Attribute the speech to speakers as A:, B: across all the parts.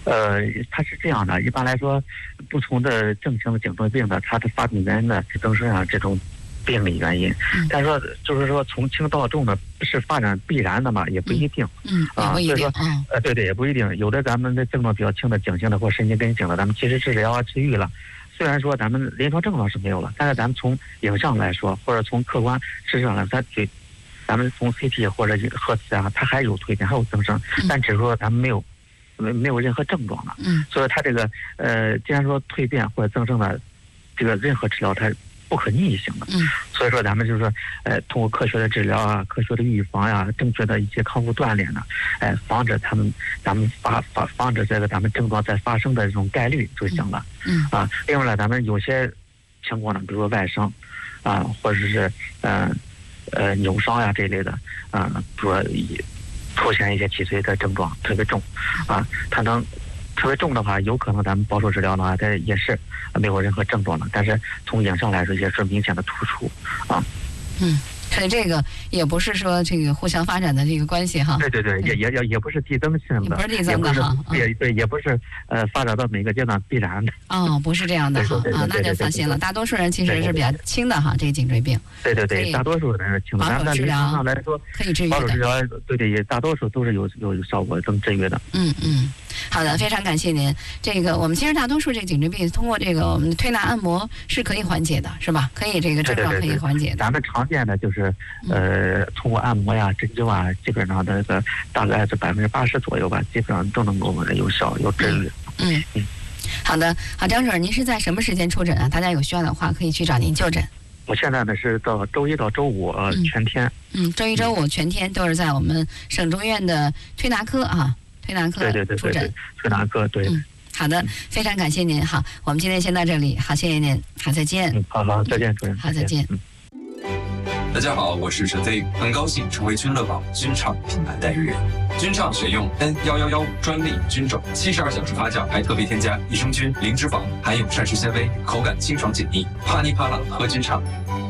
A: 它是这样的，一般来说，不同的正型的颈椎病的，它的发病原因呢是增生这种病理原因。但是说，就是说从轻到重的是发展必然的嘛，也不一定。所以说，对，也不一定。有的咱们的症状比较轻的颈型的或神经根型的，咱们及时治疗治愈了。虽然说咱们临床症状是没有了，但是咱们从影像来说，或者从客观事实上来说，咱们从 CT 或者核磁啊，它还有蜕变，还有增生，但只是说咱们没有任何症状了。所以它这个既然说蜕变或者增生了，这个任何治疗它不可逆性的。所以说咱们就是说，通过科学的治疗啊，科学的预防呀，正确的一些康复锻炼呢，防止咱们防止这个咱们症状再发生的这种概率就行了。另外呢，咱们有些情况呢，比如说外伤啊，或者是扭伤呀这类的比如说出现一些脊椎的症状特别重它能特别重的话，有可能咱们保守治疗的话，它也是没有任何症状的，但是从影像来说也是明显的突出
B: 所以这个也不是说这个互相发展的这个关系哈。
A: 对，也不是递增性的，
B: 也不是递增的哈。
A: 也不是发展到每个阶段必然的。
B: 不是这样的哈那就放心了。大多数人其实是比较轻的哈，这个颈椎病。
A: 对，大多数人是轻的。
B: 保守治疗上来说可以治愈的。
A: 保守治疗对，大多数都是有效果，能治愈的。
B: 好的，非常感谢您。这个我们其实大多数这个颈椎病通过这个我们的推拿按摩是可以缓解的，是吧？可以这个症状可以缓解的。
A: 咱们常见的就是通过按摩呀、针灸啊，基本上的大概是80%左右吧，基本上都能够有效有治愈。
B: 好的，好，张主任，您是在什么时间出诊啊？大家有需要的话可以去找您就诊。
A: 我现在呢是到周一到周五全天。
B: 周一周五全天都是在我们省中医院的推拿科推拿科出诊。
A: 推拿科对。
B: 好的，非常感谢您。好，我们今天先到这里。好，谢谢您。好，再见。
A: 好，再见，主任。
B: 好，再见。
C: 大家好，我是陈飞，很高兴成为君乐宝君畅品牌代言人。君畅选用 N1115专利菌种，72小时发酵，还特别添加益生菌、零脂肪，含有膳食纤维，口感清爽解腻，啪哩啪啦喝君畅。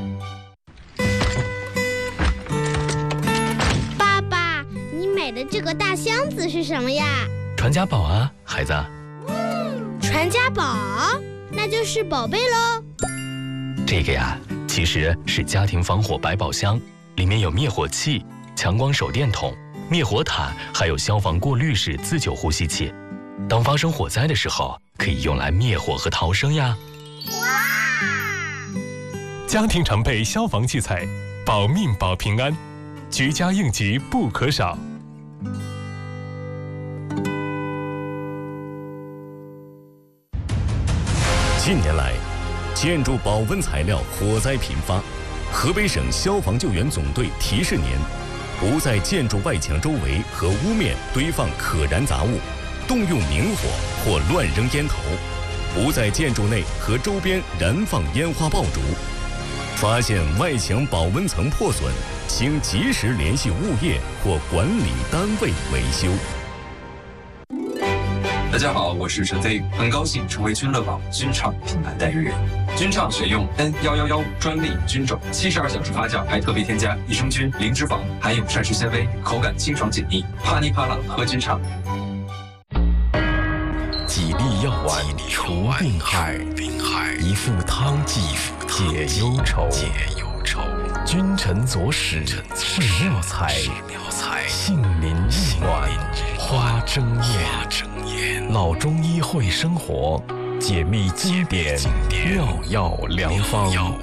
D: 爸爸，你买的这个大箱子是什么呀？
E: 传家宝啊，孩子。
D: 传家宝，那就是宝贝喽。
E: 这个呀，其实是家庭防火百宝箱，里面有灭火器、强光手电筒、灭火毯，还有消防过滤式自救呼吸器。当发生火灾的时候，可以用来灭火和逃生呀。
D: 哇！
F: 家庭常备消防器材，保命保平安，居家应急不可少。
G: 近年来，建筑保温材料火灾频发，河北省消防救援总队提示您：不在建筑外墙周围和屋面堆放可燃杂物，动用明火或乱扔烟头；不在建筑内和周边燃放烟花爆竹。发现外墙保温层破损，请及时联系物业或管理单位维修。
C: 大家好，我是陈飞，很高兴成为君乐宝君畅品牌代言人。君畅选用 N1115专利菌种，72小时发酵，还特别添加益生菌、零脂肪，含有膳食纤维，口感清爽解腻，啪哩啪啦喝君畅。
H: 几粒药丸除病害，一副汤剂解忧愁。君臣佐使是妙才，杏林玉暖花争艳。老中医会生活，解密经典妙药良方。